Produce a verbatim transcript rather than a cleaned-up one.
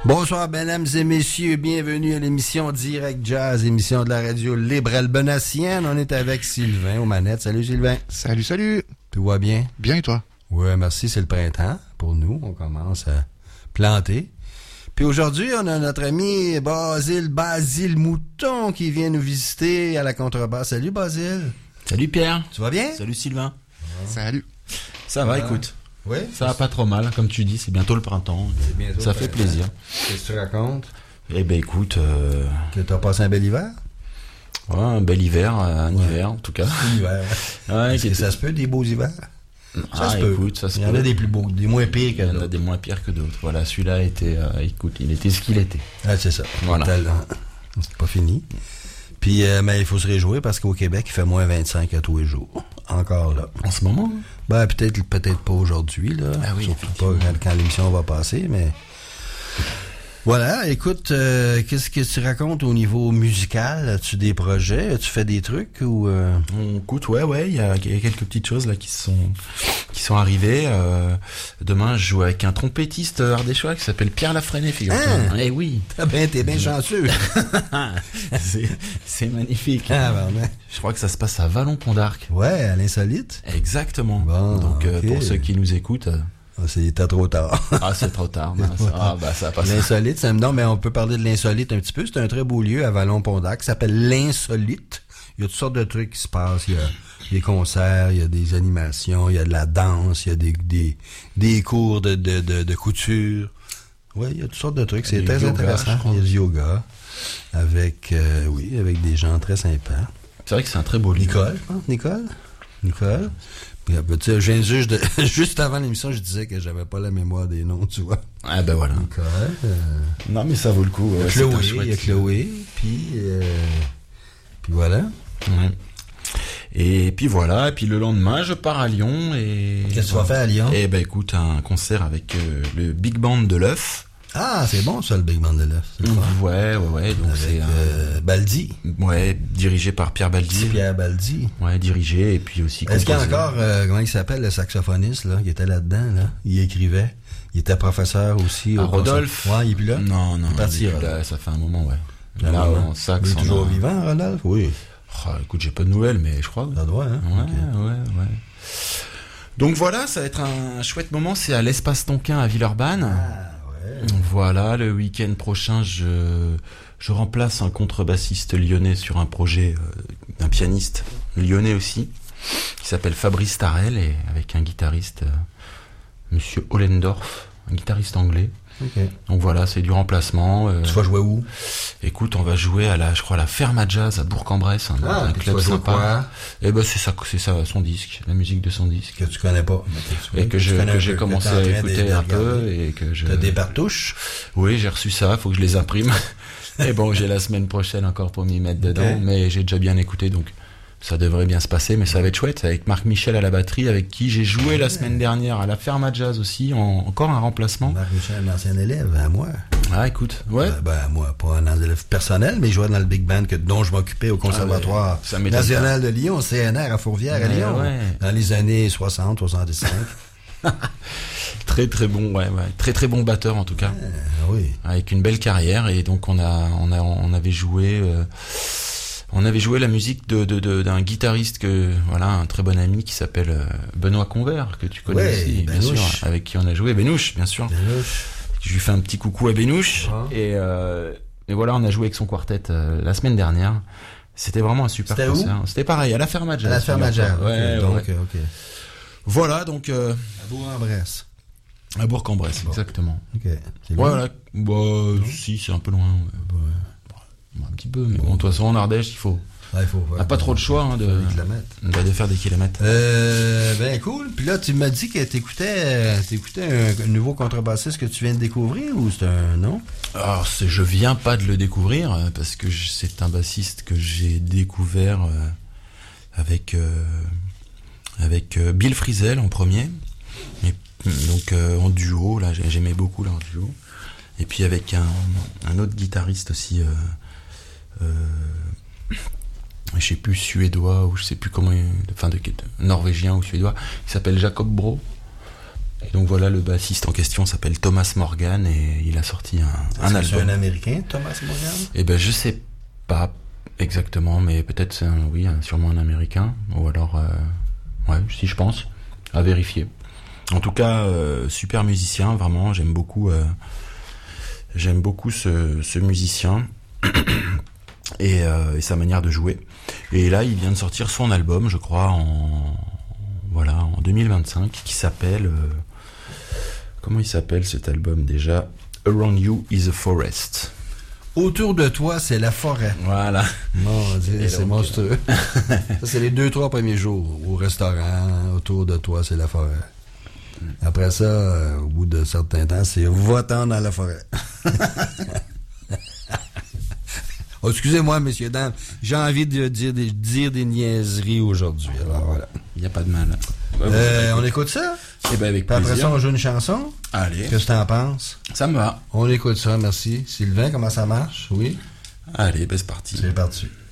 Bonsoir, mesdames et messieurs. Bienvenue à l'émission Direct Jazz, émission de la radio libre albenacienne. On est avec Sylvain aux manettes. Salut, Sylvain. Salut, salut. Tout va bien? Bien, et toi? Oui, merci. C'est le printemps pour nous. On commence à planter. Puis aujourd'hui, on a notre ami Basile, Basile Mouton qui vient nous visiter à la contrebasse. Salut, Basile. Salut, Pierre. Tu vas bien? Salut, Sylvain. Ah. Salut. Ça va, écoute. Oui? Ça va pas trop mal, comme tu dis, c'est bientôt le printemps. C'est bientôt ça le fait printemps. plaisir. Qu'est-ce que tu racontes? Eh ben écoute, euh... Que t'as passé un bel hiver? ouais, un bel hiver, un Ouais. hiver en tout cas. Hiver. Ouais, Est-ce que était- ça se peut, des beaux hivers? Ça ah, se peut. écoute, ça se Il y en peut. a des plus beaux, des moins pires que Il y en a d'autres. des moins pires que d'autres. Voilà, celui-là était, euh, écoute, il était ce qu'il était. Ah, c'est ça. Voilà. Talent. C'est pas fini. Puis, euh, mais il faut se réjouir parce qu'au Québec, il fait moins vingt-cinq à tous les jours. Encore là. En ce moment, Ben, peut-être, peut-être pas aujourd'hui, là. Ah oui, Surtout pas effectivement. quand, quand l'émission va passer, mais. Voilà, écoute, euh, qu'est-ce que tu racontes au niveau musical? As-tu des projets? As-tu fait des trucs ou euh... on écoute, ouais, ouais, il y a, il y a quelques petites choses là qui sont, qui sont arrivées. Euh, demain, je joue avec un trompettiste ardéchois qui s'appelle Pierre Lafresnay, figure-toi. Ah! Eh oui. Ah ben, t'es bien chanceux. c'est, c'est magnifique. Ah, pardon. Je crois que ça se passe à Vallon-Pont d'Arc. Ouais, à l'insolite. Exactement. Bon, Donc euh, ok. pour ceux qui nous écoutent, euh, Ah, c'était trop tard. ah c'est trop tard. mince. Ah bah ça passe. L'insolite, ça me donne, mais on peut parler de l'insolite un petit peu. C'est un très beau lieu à Vallon-Pont-d'Arc qui s'appelle l'Insolite. Il y a toutes sortes de trucs qui se passent. Il y a des concerts, il y a des animations, il y a de la danse, il y a des, des, des cours de, de, de, de couture. Oui, il y a toutes sortes de trucs. C'est Du très yoga, intéressant. je crois. Il y a du yoga avec, euh, oui, avec des gens très sympas. C'est vrai que c'est un très beau lieu. Nicole, je pense. Nicole? Nicole? Puis, tu sais, je viens juste, de, juste avant l'émission, je disais que j'avais pas la mémoire des noms, tu vois. Ah ben voilà. Nicole. Euh, Non mais ça vaut le coup. il y a ouais, c'est un Chloé, chouette il y a lieu. Chloé, puis, euh, puis voilà. Ouais. Et puis voilà. Et puis le lendemain, je pars à Lyon et. Qu'est-ce que tu vas faire à Lyon? Eh ben écoute, un concert avec euh, le Big Band de l'œuf. Ah, c'est bon ça, le Big Band de l'œuf. C'est le fun. Ouais, ouais, ouais. Donc Avec c'est un- euh, Baldi. ouais, dirigé par Pierre Baldi. C'est Pierre Baldi. Ouais, dirigé et puis aussi. Est-ce qu'il y a composé. encore, euh, comment il s'appelle, le saxophoniste, là, qui était là-dedans, là? Il écrivait. Il était professeur aussi. Ah, au Rodolphe. concert- Ouais, il est plus là? Non, non. Il est parti, il est Rodolphe. là, ça fait un moment, ouais. Un Là, moment. en sax, Il est on toujours a- vivant, Rodolphe? Oui. Oh, écoute, j'ai pas de nouvelles, mais je crois. Ça doit, hein? Ouais, Ok. ouais, ouais. Donc voilà, ça va être un chouette moment. C'est à l'Espace Tonquin à Villeurbanne. Ah, ouais. Voilà, le week-end prochain, je, je remplace un contrebassiste lyonnais sur un projet euh, d'un pianiste lyonnais aussi, qui s'appelle Fabrice Tarel, et avec un guitariste, euh, Monsieur Ollendorf, un guitariste anglais. Ok. Donc voilà, c'est du remplacement. euh, Tu vas jouer où? Écoute, on va jouer à la, je crois, à la Ferma Jazz à Bourg-en-Bresse, un, Ah, un puis tu club vas jouer sympa. quoi? Et ben c'est ça, c'est ça, son disque, la musique de son disque. Que tu connais pas. Et que tu je, connais que un j'ai peu, commencé que t'es en à train de- écouter de un peu regarder. et que je. T'as des cartouches? Oui, j'ai reçu ça, faut que je les imprime. Et bon, j'ai la semaine prochaine encore pour m'y mettre dedans, Ok. mais j'ai déjà bien écouté, donc ça devrait bien se passer, mais ça va être chouette. C'est avec Marc Michel à la batterie, avec qui j'ai joué la semaine dernière à la Ferma Jazz aussi, en, encore un remplacement. Marc Michel, un ancien élève, à moi. Ah, écoute, ouais. Ben, ben, moi, pas un élève personnel, mais il jouait dans le Big Band que, dont je m'occupais au Conservatoire Ah ouais, ça m'étonne national de Lyon, C N R à Fourvière à Ouais, Lyon, ouais. dans les années soixante, soixante-cinq. Très très bon, ouais, ouais. Très très bon batteur en tout cas. Ah oui. Avec une belle carrière, et donc on a on a on avait joué euh, on avait joué la musique de, de, de d'un guitariste que voilà, un très bon ami qui s'appelle euh, Benoît Convert, que tu connais Ouais, aussi, bien Benouche. sûr, avec qui on a joué, Benouche, bien sûr. Benouche. Je lui fais un petit coucou à Benouche, Ah. et euh, et voilà, on a joué avec son quartet euh, la semaine dernière. C'était vraiment un super C'était où? concert. C'était pareil à la Ferma Jazz. À la Ferma Jazz. Ouais, ouais, donc, ouais. ok. Voilà, donc euh, À Bourg-en-Bresse. à Bourg-en-Bresse, Bon. exactement. Ok. C'est loin? Voilà, bah, si, c'est un peu loin. Ouais. Bon, un petit peu, mais bon, de toute façon, en Ardèche, il faut. Ah, il faut On n'a pas trop de choix hein, de, Des kilomètres. de, de faire des kilomètres. Euh, ben cool. Puis là, tu m'as dit que t'écoutais, euh, t'écoutais un, un nouveau contrebassiste que tu viens de découvrir ou c'est un nom? Alors, c'est- je viens pas de le découvrir euh, parce que je- c'est un bassiste que j'ai découvert euh, avec euh, avec euh, Bill Frisell en premier, et donc euh, en duo. Là, j'ai- j'aimais beaucoup leur duo. Et puis avec un, un autre guitariste aussi. Euh, euh, je sais plus suédois ou je sais plus comment, il- enfin de, de- norvégien ou suédois, qui s'appelle Jacob Bro. Et donc voilà, le bassiste en question s'appelle Thomas Morgan et il a sorti un, un album. C'est un Américain, Thomas Morgan? Eh ben je sais pas exactement, mais peut-être c'est un, oui, un, sûrement un Américain, ou alors, euh, ouais, si je pense, à vérifier. En tout cas, euh, super musicien, vraiment, j'aime beaucoup, euh, j'aime beaucoup ce, ce musicien et, euh, et sa manière de jouer. Et là, il vient de sortir son album, je crois, en voilà, en deux mille vingt-cinq, qui s'appelle, euh, comment il s'appelle cet album déjà? Around You is a Forest. Autour de toi, c'est la forêt. Voilà. Mon Dieu, Et c'est donc, monstrueux. Ça, c'est les deux, trois premiers jours au restaurant. Autour de toi, c'est la forêt. Après ça, euh, au bout de certain temps, c'est va-t'en dans la forêt. Oh, excusez-moi, messieurs, dames, j'ai envie de dire des, dire des niaiseries aujourd'hui. Alors voilà. Il n'y a pas de mal. Euh, on écoute ça? Eh ben avec Puis après plaisir. ça, on joue une chanson? Allez. Qu'est-ce que t'en penses? Ça me va. On écoute ça, merci. Sylvain, comment ça marche? Oui? Allez, ben c'est parti. C'est parti.